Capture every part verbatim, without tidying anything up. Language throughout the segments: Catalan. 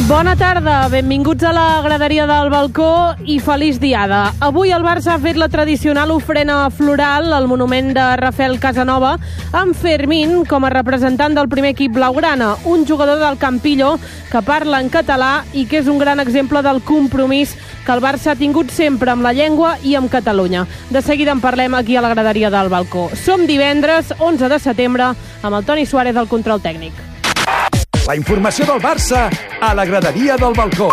Bona tarda, benvinguts a la graderia del balcó i feliç diada. Avui el Barça ha fet la tradicional ofrena floral al monument de Rafael Casanova amb Fermín com a representant del primer equip blaugrana, un jugador del Campillo que parla en català i que és un gran exemple del compromís que el Barça ha tingut sempre amb la llengua i amb Catalunya. De seguida en parlem aquí a la graderia del balcó. Som divendres, onze de setembre, amb el Toni Suárez al control tècnic. La informació del Barça a la graderia del balcó.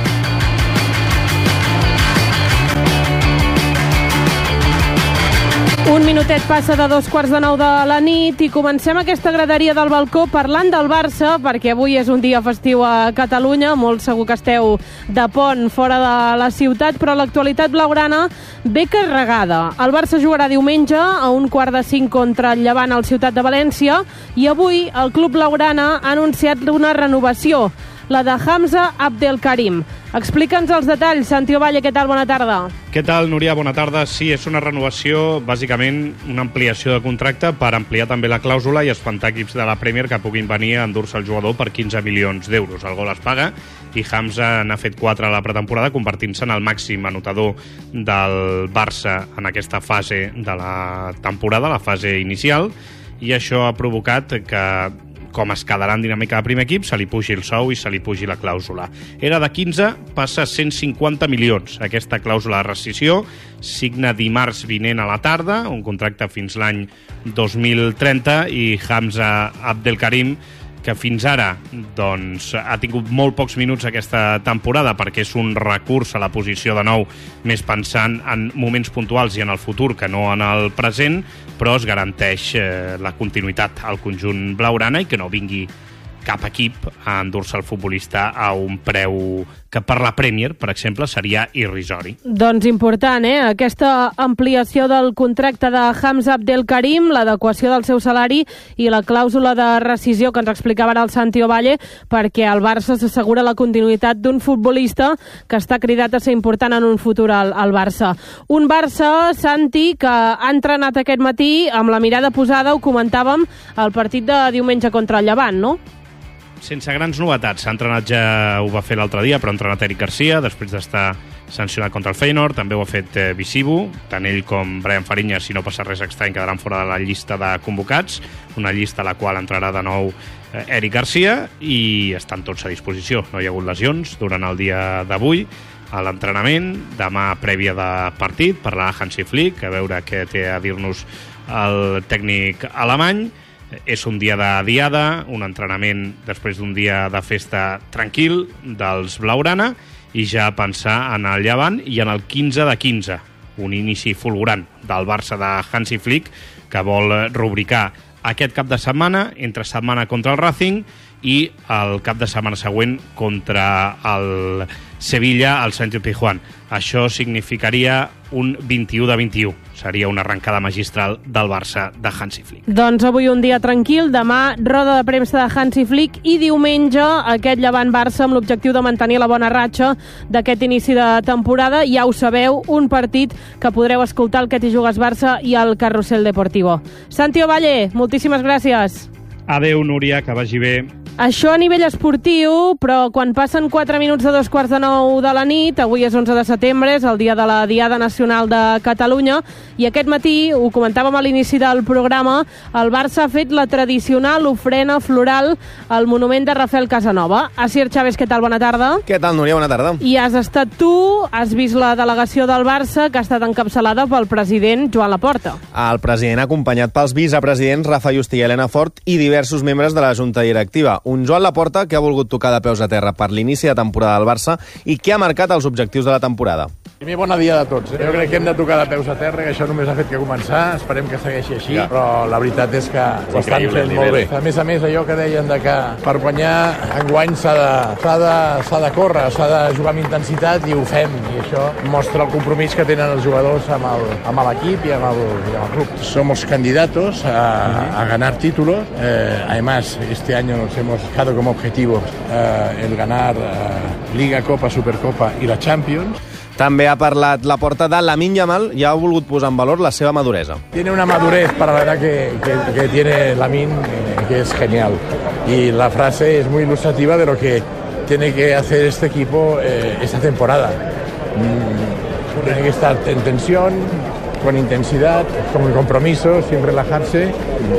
Un minutet passa de dos quarts de nou de la nit i comencem aquesta graderia del balcó parlant del Barça, perquè avui és un dia festiu a Catalunya, molt segur que esteu de pont fora de la ciutat, però l'actualitat blaugrana ve carregada. El Barça jugarà diumenge a un quart de cinc contra el Llevant al Ciutat de València i avui el club blaugrana ha anunciat una renovació, la de Hamza Abdelkarim. Explica'ns els detalls, Santi Ovalle, què tal? Bona tarda. Què tal, Núria? Bona tarda. Sí, és una renovació, bàsicament una ampliació de contracte per ampliar també la clàusula i espantar equips de la Premier que puguin venir a endur-se el jugador per quinze milions d'euros. El gol es paga i Hamza n'ha fet quatre a la pretemporada, convertint-se en el màxim anotador del Barça en aquesta fase de la temporada, la fase inicial, i això ha provocat que, com es quedarà en dinàmica de primer equip, se li pugi el sou i se li pugi la clàusula. Era de quinze, passa a cent cinquanta milions. Aquesta clàusula de rescissió signa dimarts vinent a la tarda, un contracte fins l'any dos mil trenta, i Hamza Abdelkarim, que fins ara doncs, ha tingut molt pocs minuts aquesta temporada perquè és un recurs a la posició de nou, més pensant en moments puntuals i en el futur que no en el present, però es garanteix eh, la continuïtat al conjunt blaugrana i que no vingui cap equip a endur-se el futbolista a un preu que per la Premier, per exemple, seria irrisori. Doncs important, eh? Aquesta ampliació del contracte de Hamza Abdelkarim, l'adequació del seu salari i la clàusula de rescissió que ens explicava ara el Santi Ovalle, perquè el Barça s'assegura la continuïtat d'un futbolista que està cridat a ser important en un futur al, al Barça. Un Barça, Santi, que ha entrenat aquest matí amb la mirada posada, ho comentàvem, al partit de diumenge contra el Llevant, no? Sense grans novetats. S'ha entrenat, ja ho va fer l'altre dia, però ha entrenat Eric Garcia, després d'estar sancionat contra el Feyenoord. També ho ha fet eh, Visibu, tant ell com Brian Fariñas, si no passa res estrany, quedaran fora de la llista de convocats, una llista a la qual entrarà de nou eh, Eric Garcia, i estan tots a disposició. No hi ha hagut lesions durant el dia d'avui a l'entrenament. Demà, prèvia de partit, parlarà Hansi Flick, a veure què té a dir-nos el tècnic alemany. És un dia de diada, un entrenament després d'un dia de festa tranquil dels blaugrana, i ja pensar en el Llevant i en el quinze de quinze, un inici fulgurant del Barça de Hansi Flick, que vol rubricar aquest cap de setmana, entre setmana contra el Racing i el cap de setmana següent contra el Sevilla al Sánchez Pizjuán. Això significaria un vint-i-u de vint-i-u. Seria una arrencada magistral del Barça de Hansi Flick. Doncs avui un dia tranquil, demà roda de premsa de Hansi Flick i diumenge aquest Llevant-Barça amb l'objectiu de mantenir la bona ratxa d'aquest inici de temporada. Ja ho sabeu, un partit que podreu escoltar al Que t'hi jugues Barça i al Carrusel Deportivo. Santi Ovalle, moltíssimes gràcies. Adéu, Núria, que vagi bé. Això a nivell esportiu, però quan passen quatre minuts de dos quarts de nou de la nit, avui és onze de setembre, és el dia de la Diada Nacional de Catalunya, i aquest matí, ho comentàvem a l'inici del programa, el Barça ha fet la tradicional ofrena floral al monument de Rafael Casanova. Asier Chávez, què tal? Bona tarda. Què tal, Núria? Bona tarda. I has estat tu, has vist la delegació del Barça, que ha estat encapçalada pel president Joan Laporta. El president acompanyat pels vicepresidents Rafa Just i Elena Fort i diversos membres de la Junta Directiva. Un Joan Laporta que ha volgut tocar de peus a terra per l'inici de temporada del Barça i que ha marcat els objectius de la temporada. Primer, bona dia a tots. Jo crec que hem de tocar de peus a terra, que això només ha fet que començar. Esperem que segueixi així, ja. Però la veritat és que ho estan fent molt bé. A més a més, allò que deien de que per guanyar enguany s'ha de, s'ha de, s'ha de córrer, s'ha de jugar amb intensitat, i ho fem. I això mostra el compromís que tenen els jugadors amb el, amb l'equip i amb el, i amb el club. Somos candidatos a, a ganar títulos. Eh, además, este año nos hemos fijado como objetivo eh, el ganar eh, Liga, Copa, Supercopa i la Champions. També ha parlat Laporta de Lamine Yamal i ha volgut posar en valor la seva maduresa. Tiene una madurez para la edad que, que, que tiene Lamine, eh, que es genial. Y la frase es muy ilustrativa de lo que tiene que hacer este equipo eh, esta temporada. Mm, tiene que estar en tensión, con intensidad, con compromiso, sin relajarse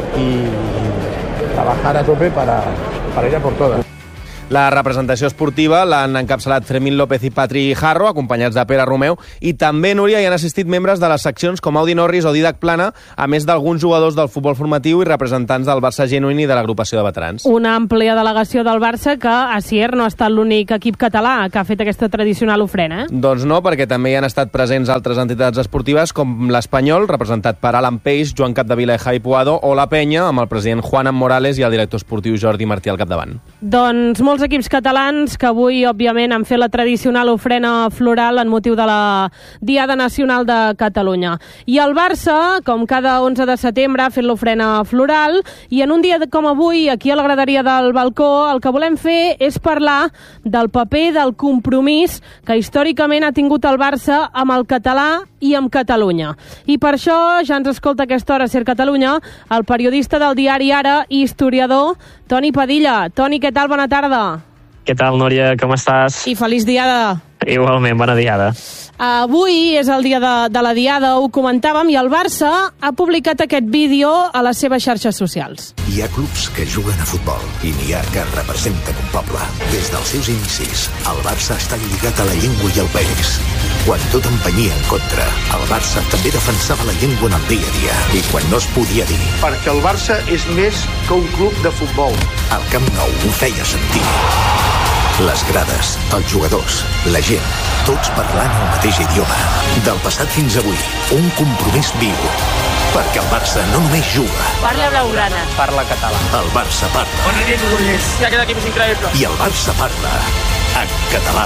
y trabajar a tope para, para ir a por todas. La representació esportiva l'han encapçalat Fermín López i Patri Jarro, acompanyats de Pere Romeu, i també, Núria, hi han assistit membres de les seccions com Audi Norris o Didac Plana, a més d'alguns jugadors del futbol formatiu i representants del Barça Genuïn i de l'agrupació de veterans. Una àmplia delegació del Barça que, a Sier, no ha estat l'únic equip català que ha fet aquesta tradicional ofrena, eh? Doncs no, perquè també hi han estat presents altres entitats esportives com l'Espanyol, representat per Alan Peix, Joan Capdevila i Jai Puado, o la Penya, amb el president Juan Morales i el director esportiu Jordi Martí al capdavant. Doncs molts equips catalans que avui, òbviament, han fet la tradicional ofrena floral en motiu de la Diada Nacional de Catalunya. I el Barça, com cada onze de setembre, ha fet l'ofrena floral i en un dia com avui, aquí a la graderia del balcó, el que volem fer és parlar del paper del compromís que històricament ha tingut el Barça amb el català i amb Catalunya. I per això ja ens escolta a aquesta hora a Ser Catalunya el periodista del diari Ara i historiador Toni Padilla. Toni, què tal? Bona tarda. Què tal, Núria? Com estàs? I feliç diada. Igualment, bona diada. Avui és el dia de, de la diada, ho comentàvem, i el Barça ha publicat aquest vídeo a les seves xarxes socials. Hi ha clubs que juguen a futbol i n'hi ha que representen un poble. Des dels seus inicis, el Barça està lligat a la llengua i al país. Quan tot empenyia en contra, el Barça també defensava la llengua en el dia a dia. I quan no es podia dir... Perquè el Barça és més que un club de futbol. El Camp Nou ho feia sentir. Les grades, els jugadors, la gent, tots parlant el mateix idioma. Del passat fins avui, un compromís viu. Perquè el Barça no només juga. Parla blaugrana. Parla català. El Barça parla. Bona nit, Gullers. Ja aquest equip és increïble. I el Barça parla en català.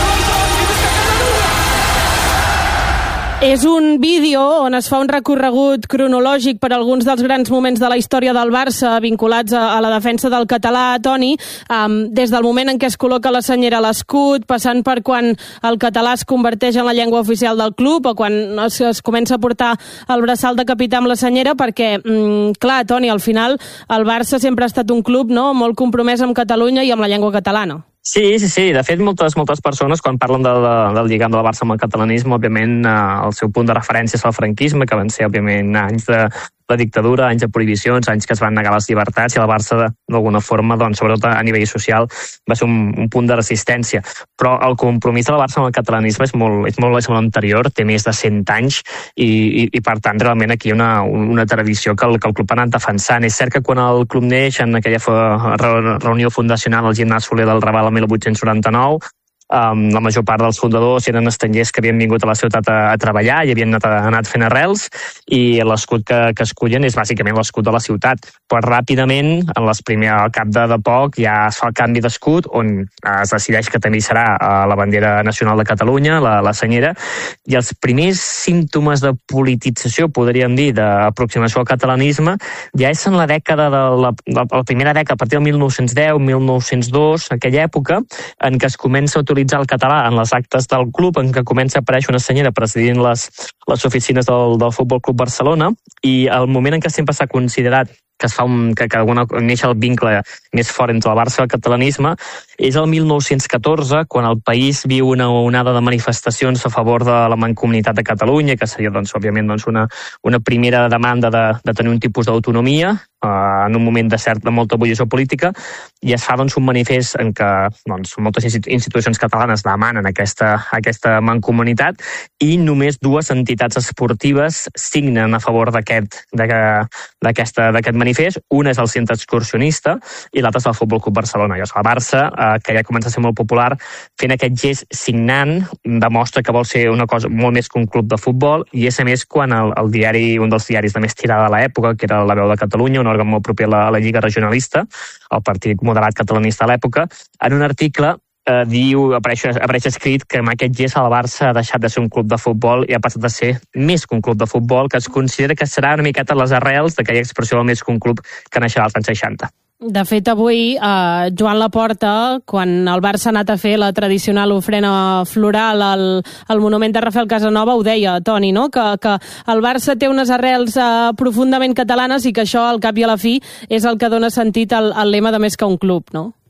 És un vídeo on es fa un recorregut cronològic per alguns dels grans moments de la història del Barça vinculats a, a la defensa del català, Toni, um, des del moment en què es col·loca la senyera a l'escut, passant per quan el català es converteix en la llengua oficial del club o quan es, es comença a portar el braçal de capità amb la senyera, perquè, um, clar, Toni, al final el Barça sempre ha estat un club, no?, molt compromès amb Catalunya i amb la llengua catalana. Sí, sí, sí. De fet, moltes moltes persones, quan parlen de, de, del lligam del Barça amb el catalanisme, òbviament, eh, el seu punt de referència és el franquisme, que van ser, òbviament, anys de, de dictadura, anys de prohibicions, anys que es van negar les llibertats, i el Barça, d'alguna forma, doncs, sobretot a nivell social, va ser un, un punt de resistència. Però el compromís del Barça amb el catalanisme és molt, és molt, és molt anterior, té més de cent anys, i, i, i per tant, realment, aquí hi ha una, una tradició que el, que el club ha anat defensant. És cert que quan el club neix, en aquella reunió fundacional al gimnàs Soler del Raval el mil vuit-cents noranta-nou, Um, la major part dels fundadors eren estrangers que havien vingut a la ciutat a, a treballar i havien anat, anat fent arrels, i l'escut que, que escullen és bàsicament l'escut de la ciutat. Però ràpidament, en les primer, al cap de, de poc, ja es fa el canvi d'escut, on es decideix que també serà uh, la bandera nacional de Catalunya, la, la senyera, i els primers símptomes de politització, podríem dir, d'aproximació al catalanisme, ja és en la dècada de la, la, la primera dècada, a partir del mil nou-cents deu, mil nou-cents dos, aquella època, en què es comença a utilitzar el català en les actes del club, en què comença a aparèixer una senyera presidint les, les oficines del, del Futbol Club Barcelona, i el moment en què sempre s'ha considerat que es fa un, que, que alguna, neix el vincle més fort entre el Barça i el catalanisme, és el mil nou-cents catorze, quan el país viu una onada de manifestacions a favor de la Mancomunitat de Catalunya, que seria, doncs, òbviament, doncs, una, una primera demanda de, de tenir un tipus d'autonomia, eh, en un moment de, cert, de molta ebullició política, i es fa, doncs, un manifest en què, doncs, moltes institucions catalanes demanen aquesta, aquesta mancomunitat, i només dues entitats esportives signen a favor d'aquest d'aquesta d'aquest manifest. Una és el Centre Excursionista i l'altre és el Futbol Club Barcelona. I el Barça, eh, que ja comença a ser molt popular, fent aquest gest signant, demostra que vol ser una cosa molt més que un club de futbol, i és a més quan el, el diari, un dels diaris de més tirada de l'època, que era La Veu de Catalunya, un òrgan molt proper a la, a la Lliga Regionalista, el partit moderat catalanista de l'època, en un article eh, diu, apareix, apareix escrit que amb aquest gest el Barça ha deixat de ser un club de futbol i ha passat a ser més que un club de futbol, que es considera que serà una miqueta les arrels d'aquella expressió del més que un club que naixerà als anys seixanta. De fet, avui, eh, Joan Laporta, quan el Barça ha anat a fer la tradicional ofrena floral al, al monument de Rafael Casanova, ho deia, Toni, no?, que, que el Barça té unes arrels eh, profundament catalanes i que això, al cap i a la fi, és el que dona sentit al, al lema de més que un club, no?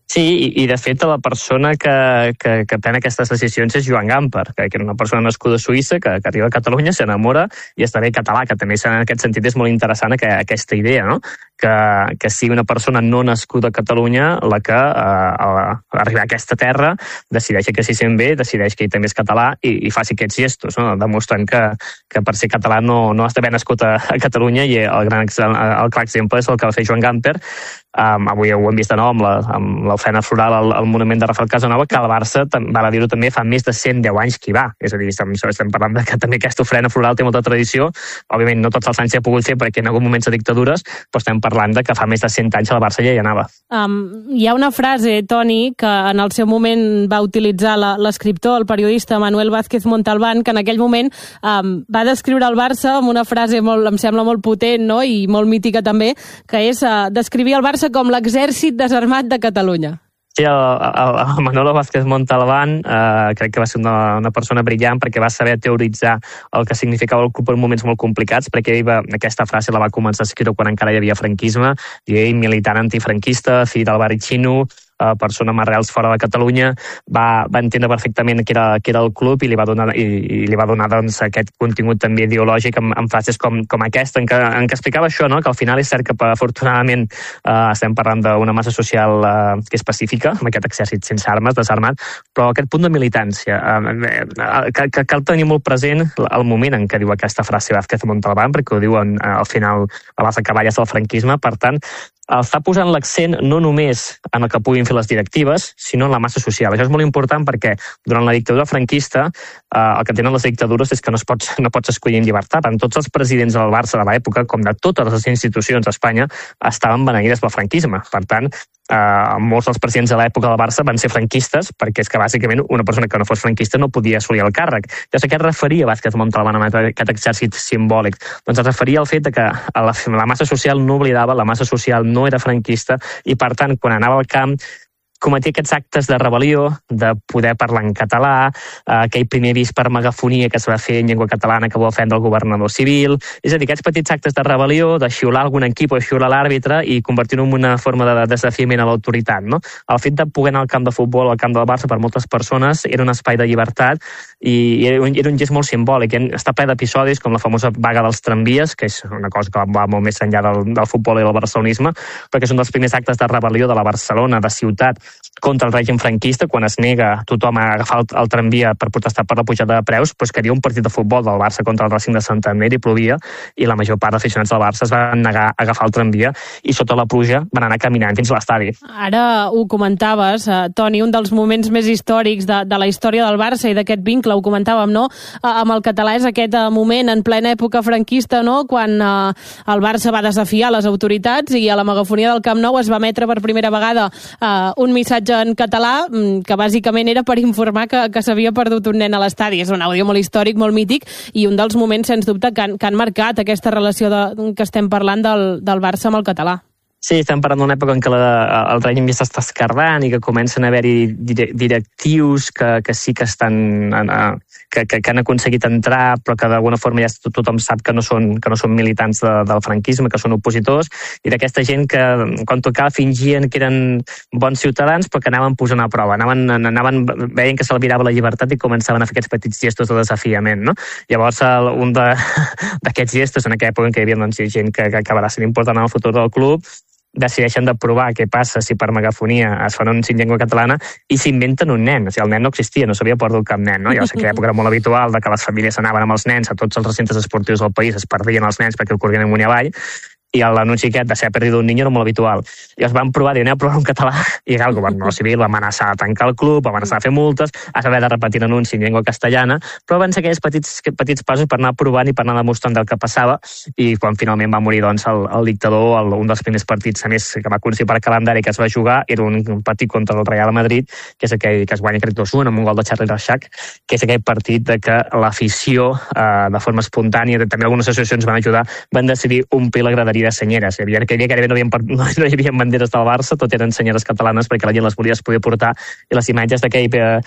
Sí, i, i de fet la persona que, que, que pren aquestes decisions és Joan Gamper, que, que era una persona nascuda a Suïssa, que, que arriba a Catalunya, s'enamora i esdevé català, que també en aquest sentit és molt interessant que, aquesta idea, no? que, que sigui una persona no nascuda a Catalunya la que eh, a, a arribar a aquesta terra decideix que s'hi sent bé, decideix que ell també és català i, i faci aquests gestos, no? Demostrant que, que per ser català no, no has d'haver nascut a, a Catalunya, i el, gran, el clar exemple és el que va fer Joan Gamper. Um, avui ho hem vist de nou amb, la, amb l'ofrena floral al, al monument de Rafael Casanova, que el Barça, val a dir-ho també, fa més de cent deu anys que hi va. És a dir, estem, estem parlant de que també aquesta ofrena floral té molta tradició. Òbviament no tots els anys s'hi ha pogut fer perquè en algun moment de dictadures, però estem parlant de que fa més de cent anys el Barça ja hi anava. Um, hi ha una frase, Toni, que en el seu moment va utilitzar la, l'escriptor, el periodista Manuel Vázquez Montalbán, que en aquell moment um, va descriure el Barça amb una frase molt, em sembla molt potent, no? I molt mítica també, que és uh, descrivir el Barça com l'exèrcit desarmat de Catalunya. Sí, el, el, el Manolo Vázquez Montalbán eh, crec que va ser una, una persona brillant perquè va saber teoritzar el que significava el club en moments molt complicats, perquè ell va, aquesta frase la va començar a escriure quan encara hi havia franquisme, i ell, militant antifranquista, fill del barri xino, Uh, persona amb arrels fora de Catalunya, va, va entendre perfectament què era, què era el club i li va donar, i, i li va donar doncs, aquest contingut també ideològic amb, amb frases com, com aquesta, en què, en què explicava això, no? Que al final és cert que afortunadament uh, estem parlant d'una massa social uh, que és pacífica, amb aquest exèrcit sense armes, desarmat, però aquest punt de militància, uh, uh, que, que cal tenir molt present el moment en què diu aquesta frase Vázquez Montalbán, perquè ho diuen uh, al final a les acaballes del franquisme. Per tant, està posant l'accent no només en el que puguin fer les directives, sinó en la massa social. Això és molt important perquè durant la dictadura franquista eh, el que tenen les dictadures és que no, es pots, no pots escollir en llibertat. En tots els presidents del Barça de l'època, com de totes les institucions d'Espanya, estaven beneïdes pel franquisme. Per tant, Uh, molts dels presidents de l'època del Barça van ser franquistes, perquè és que bàsicament una persona que no fos franquista no podia assolir el càrrec. Llavors, a què es referia Vázquez Montalbán amb aquest exèrcit simbòlic? Doncs es referia al fet que la, la massa social no oblidava, la massa social no era franquista, i per tant, quan anava al camp, cometia aquests actes de rebel·lió, de poder parlar en català, eh, aquell primer avís per megafonia que es va fer en llengua catalana que va ofendre el governador civil, és a dir, aquests petits actes de rebel·lió, de xiular algun equip o xiular l'àrbitre i convertir-ho en una forma de desafiament a l'autoritat, no? El fet de poder anar al camp de futbol, al camp del Barça, per moltes persones, era un espai de llibertat i era un, era un gest molt simbòlic. Està ple d'episodis com la famosa vaga dels tramvies, que és una cosa que va molt més enllà del, del futbol i del barcelonisme, perquè és un dels primers actes de rebel·lió de la Barcelona, de ciutat, contra el règim franquista, quan es nega tothom a agafar el, el tramvia per protestar per la pujada de preus, però és que hi havia un partit de futbol del Barça contra el Racing de Santander i plovia, i la major part d'aficionats del Barça es van negar a agafar el tramvia i sota la pluja van anar caminant fins a l'estadi. Ara ho comentaves, eh, Toni, un dels moments més històrics de, de la història del Barça i d'aquest vincle, ho comentàvem, no?, eh, amb el català, és aquest eh, moment en plena època franquista, no?, quan eh, el Barça va desafiar les autoritats i a la megafonia del Camp Nou es va emetre per primera vegada eh, un missatge en català, que bàsicament era per informar que, que s'havia perdut un nen a l'estadi. És un àudio molt històric, molt mític, i un dels moments, sens dubte, que han, que han marcat aquesta relació de, que estem parlant del, del Barça amb el català. Sí, estem parlant d'una època en què la, el règim ja s'està esquerdant i que comencen a haver-hi directius que, que sí que estan que, que, que han aconseguit entrar, però que d'alguna forma ja tothom sap que no són, que no són militants de, del franquisme, que són opositors, i d'aquesta gent que quan tocava fingien que eren bons ciutadans, però que anaven posant a prova, anaven, anaven veien que s'albirava la llibertat i començaven a fer aquests petits gestos de desafiament, no? Llavors, un d'aquests gestos en aquella època en què hi havia doncs, gent que, que acabarà sent important en el futur del club, decideixen de provar què passa si per megafonia es fan un en llengua catalana i s'inventen un nen. O sigui, el nen no existia, no s'havia perdut cap nen, no? Llavors, en aquella època era molt habitual de que les famílies anaven amb els nens a tots els recintes esportius del país, es perdien els nens perquè ho corrien amunt i avall, i l'anunci aquest de ser perdido un niño era molt habitual. I els van provar, diuen, anem a provar un català, i el governador civil va amenaçar de tancar el club, va amenaçar de fer multes, has d'haver de repetir l'anunci en llengua castellana, però van ser aquells petits, petits passos per anar provant i per anar demostrant del que passava, i quan finalment va morir doncs, el, el dictador, el, un dels primers partits, a més, que va coincidir per calendari que es va jugar, era un, un partit contra el Real Madrid, que és aquell que es guanya crec dos a un amb un gol de Charlie Reixac, que és aquell partit de que l'afició, eh, de forma espontània, també algunes associacions van ajudar, van decidir omplir la graderia de senyeres. Hi havia aquell dia que no hi havia, no, no hi havia banderes del Barça, tot eren senyeres catalanes perquè la gent les volia poder portar, i les imatges d'aquell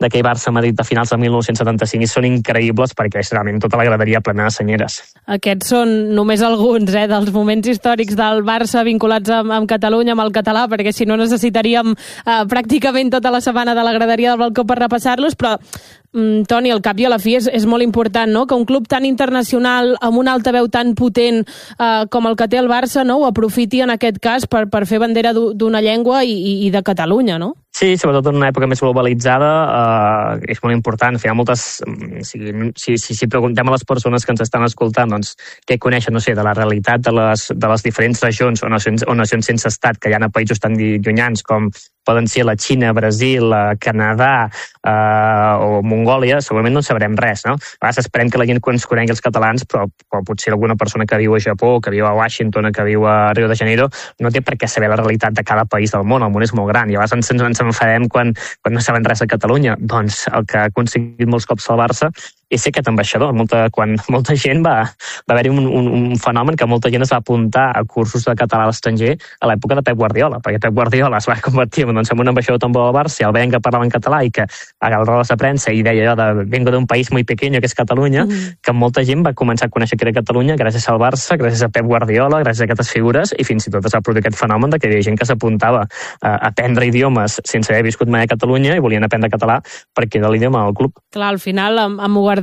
d'aquell Barça-Madrid de finals de mil nou-cents setanta-cinc i són increïbles perquè és realment tota la graderia plena de senyeres. Aquests són només alguns eh, dels moments històrics del Barça vinculats amb, amb Catalunya, amb el català, perquè si no necessitaríem eh, pràcticament tota la setmana de la graderia del balcó per repassar-los, però mm, Toni, al cap i a la fi és, és molt important, no?, que un club tan internacional amb una altaveu tan potent eh, com el que té el Barça, no?, ho aprofiti en aquest cas per, per fer bandera d'una llengua i, i, i de Catalunya, no? Sí, sobretot en una època més globalitzada eh, és molt important. Hi ha moltes... Si, si, si, si preguntem a les persones que ens estan escoltant doncs, què coneixen, no sé, de la realitat de les, de les diferents regions o nacions, o nacions sense estat que hi ha a països tan llunyans com poden ser la Xina, Brasil, Canadà eh, o Mongòlia, segurament no en sabrem res, no? A vegades esperem que la gent ens conegui els catalans, però, però potser alguna persona que viu a Japó, que viu a Washington, que viu a Rio de Janeiro, no té per què saber la realitat de cada país del món. El món és molt gran i a vegades ens, ens enfadem quan, quan no saben res de Catalunya. Doncs el que ha aconseguit molts cops el Barça és ser aquest ambaixador. Molta, quan molta gent va, va haver-hi un, un, un fenomen que molta gent es va apuntar a cursos de català a l'estranger a l'època de Pep Guardiola, perquè Pep Guardiola es va convertir doncs, en un ambaixador també del Barça, i el veien que parlava en català i que agarrava rodes de premsa i deia allò de vengo d'un país muy pequeño que és Catalunya, mm. que molta gent va començar a conèixer que era Catalunya gràcies al Barça, gràcies a Pep Guardiola, gràcies a aquestes figures, i fins i tot es va produir aquest fenomen de que hi havia gent que s'apuntava a aprendre idiomes sense haver viscut mai a Catalunya i volien aprendre català perquè era l'idioma del club. Clar, al final, amb, amb Guardiola